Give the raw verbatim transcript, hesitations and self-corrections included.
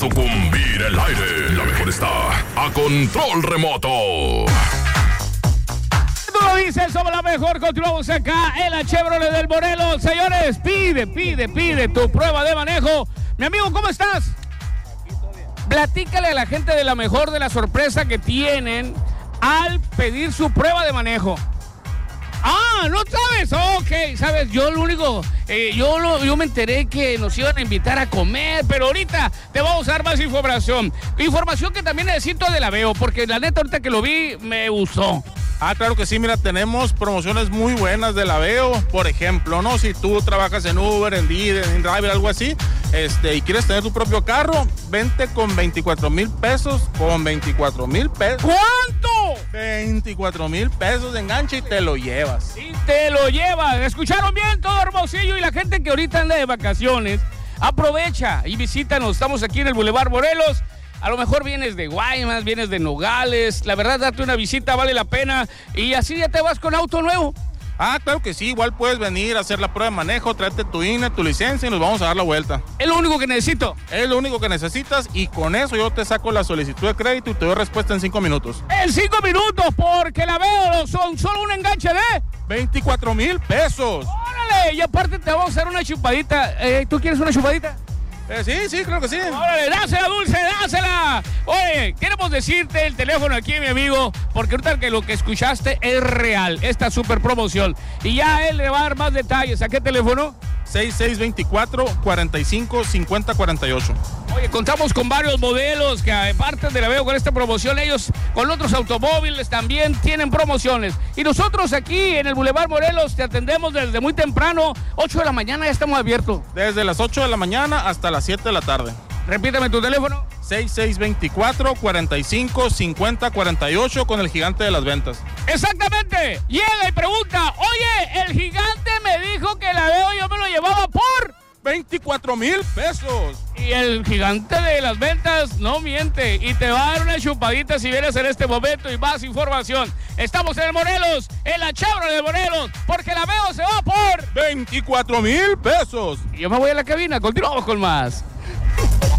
Sucumbir el aire. La mejor está a control remoto. Tú lo dices, somos la mejor. Continuamos acá en la Chevrolet del Morelos. Señores, pide, pide, pide tu prueba de manejo. Mi amigo, ¿cómo estás? Platícale a la gente de la mejor de la sorpresa que tienen al pedir su prueba de manejo. Ah, ¿no sabes? Ok, sabes, yo lo único, eh, yo, lo, yo me enteré que nos iban a invitar a comer, pero ahorita te vamos a dar más información. Información que también necesito de la Veo, porque la neta ahorita que lo vi, me gustó. Ah, claro que sí, mira, tenemos promociones muy buenas de la Veo, por ejemplo, ¿no? Si tú trabajas en Uber, en Didi, en Driver, algo así, este, y quieres tener tu propio carro, vente con veinticuatro mil pesos, con veinticuatro mil pesos. ¿Cuánto? veinticuatro mil pesos de enganche y te lo llevas. Y te lo llevas. ¿Escucharon bien todo, Hermosillo? Y la gente que ahorita anda de vacaciones, aprovecha y visítanos. Estamos aquí en el Boulevard Morelos. A lo mejor vienes de Guaymas, vienes de Nogales. La verdad, date una visita, vale la pena. Y así ya te vas con auto nuevo. Ah, claro que sí, igual puedes venir a hacer la prueba de manejo, tráete tu I N E, tu licencia y nos vamos a dar la vuelta. Es lo único que necesito. Es lo único que necesitas y con eso yo te saco la solicitud de crédito y te doy respuesta en cinco minutos. En cinco minutos, porque la Veo son solo un enganche de veinticuatro mil pesos. ¡Órale! Y aparte te vamos a hacer una chupadita. Eh, ¿Tú quieres una chupadita? Eh, sí, sí, creo que sí. ¡Órale, dásela, Dulce, dásela! Oye, queremos decirte el teléfono aquí, mi amigo, porque ahorita que lo que escuchaste es real, esta super promoción. Y ya él le va a dar más detalles. ¿A qué teléfono? seis seis veinticuatro, cuarenta y cinco, cincuenta cuarenta y ocho. Oye, contamos con varios modelos que aparte de la Veo con esta promoción, ellos con otros automóviles también tienen promociones. Y nosotros aquí en el Boulevard Morelos te atendemos desde muy temprano, ocho de la mañana ya estamos abiertos. Desde las ocho de la mañana hasta las siete de la tarde. Repítame tu teléfono. seis seis veinticuatro, cuarenta y cinco, cincuenta cuarenta y ocho con el gigante de las ventas. Exactamente. Llega y pregunta, oye, el gigante me dijo que la Veo yo me lo llevaba por veinticuatro mil pesos. Y el gigante de las ventas no miente y te va a dar una chupadita si vienes en este momento y más información. Estamos en el Morelos, en la Chevrolet de Morelos, porque la Veo se va por veinticuatro mil pesos. Y yo me voy a la cabina, continuamos con más.